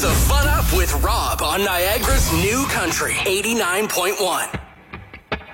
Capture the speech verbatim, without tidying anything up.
The Fun Up with Rob on Niagara's New Country eighty-nine point one.